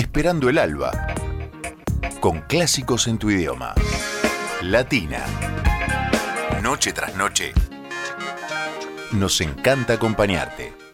Esperando el alba, con clásicos en tu idioma. Latina. Noche tras noche, nos encanta acompañarte.